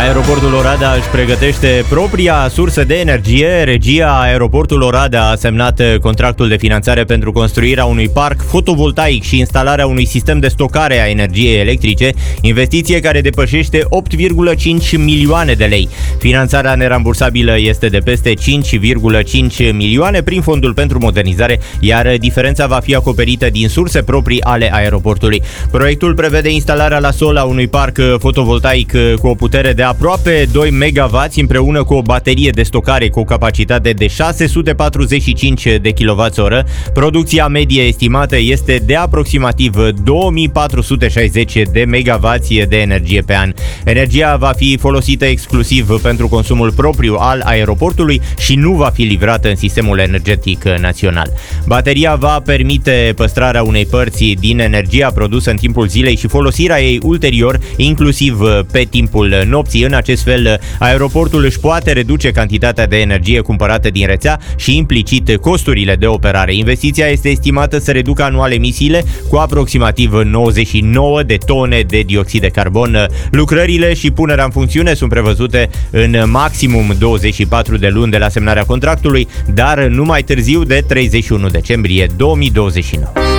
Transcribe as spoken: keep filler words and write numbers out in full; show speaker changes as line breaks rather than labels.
Aeroportul Oradea își pregătește propria sursă de energie. Regia Aeroportul Oradea a semnat contractul de finanțare pentru construirea unui parc fotovoltaic și instalarea unui sistem de stocare a energiei electrice, investiție care depășește opt virgulă cinci milioane de lei. Finanțarea nerambursabilă este de peste cinci virgulă cinci milioane prin fondul pentru modernizare, iar diferența va fi acoperită din surse proprii ale aeroportului. Proiectul prevede instalarea la sol a unui parc fotovoltaic cu o putere de aproape doi megawatts împreună cu o baterie de stocare cu o capacitate de șase sute patruzeci și cinci de kilowatts-oră. Producția medie estimată este de aproximativ două mii patru sute șaizeci de megawatts de energie pe an. Energia va fi folosită exclusiv pentru consumul propriu al aeroportului și nu va fi livrată în sistemul energetic național. Bateria va permite păstrarea unei părți din energia produsă în timpul zilei și folosirea ei ulterior, inclusiv pe timpul nopții. În acest fel, aeroportul își poate reduce cantitatea de energie cumpărată din rețea și implicit costurile de operare. Investiția este estimată să reducă anual emisiile cu aproximativ nouăzeci și nouă de tone de dioxid de carbon. Lucrările și punerea în funcțiune sunt prevăzute în maximum douăzeci și patru de luni de la semnarea contractului, dar nu mai târziu de treizeci și unu decembrie două mii douăzeci și nouă.